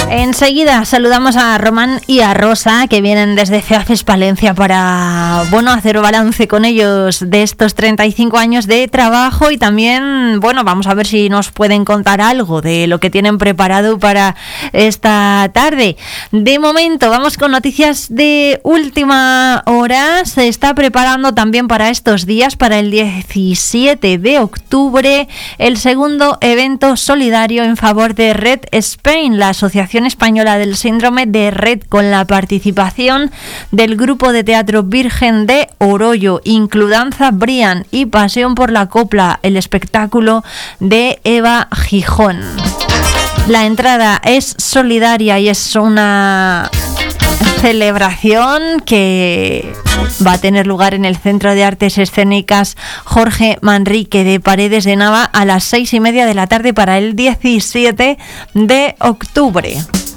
Enseguida saludamos a Román y a Rosa, que vienen desde FEAFES Palencia para, hacer balance con ellos de estos 35 años de trabajo y también, vamos a ver si nos pueden contar algo de lo que tienen preparado para esta tarde. De momento, vamos con noticias de última hora. Se está preparando también para estos días, para el 17 de octubre, el segundo evento solidario en favor de Red Spain, la Asociación Española del Síndrome de Rett, con la participación del grupo de teatro Virgen de Oroyo, Includanza Brian y Pasión por la Copla, el espectáculo de Eva Gijón. La entrada es solidaria y es una celebración que va a tener lugar en el Centro de Artes Escénicas Jorge Manrique de Paredes de Nava a las 6:30 de la tarde para el 17 de octubre.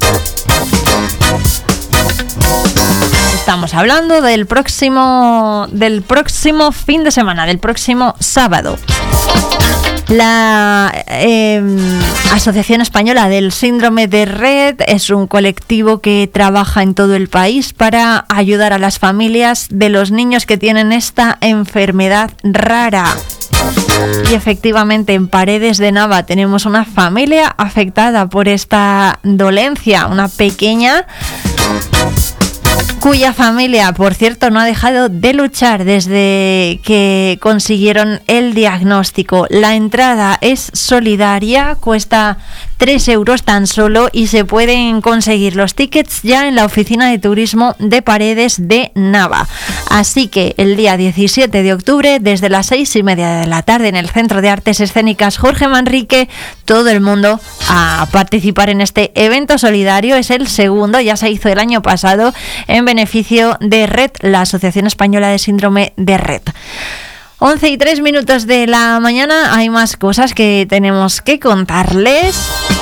Estamos hablando del próximo fin de semana, del próximo sábado. La Asociación Española del Síndrome de Rett es un colectivo que trabaja en todo el país para ayudar a las familias de los niños que tienen esta enfermedad rara. Y efectivamente en Paredes de Nava tenemos una familia afectada por esta dolencia, una pequeña cuya familia, por cierto, no ha dejado de luchar desde que consiguieron el diagnóstico. La entrada es solidaria, cuesta 3 euros tan solo y se pueden conseguir los tickets ya en la oficina de turismo de Paredes de Nava. Así que el día 17 de octubre, desde las 6:30 de la tarde en el Centro de Artes Escénicas Jorge Manrique, todo el mundo a participar en este evento solidario. Es el segundo, ya se hizo el año pasado, en beneficio de Rett, la Asociación Española de Síndrome de Rett. 11:03 de la mañana, hay más cosas que tenemos que contarles.